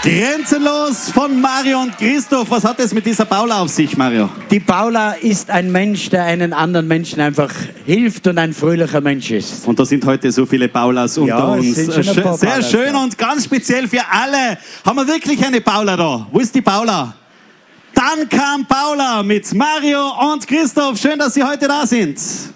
Grenzenlos von Mario und Christoph. Was hat es mit dieser Paula auf sich, Mario? Die Paula ist ein Mensch, der einen anderen Menschen einfach hilft und ein fröhlicher Mensch ist. Und da sind heute so viele Paulas unter uns. Sehr Paulas, schön und ganz speziell für alle. Haben wir wirklich eine Paula da? Wo ist die Paula? Dann kam Paula mit Mario und Christoph. Schön, dass Sie heute da sind.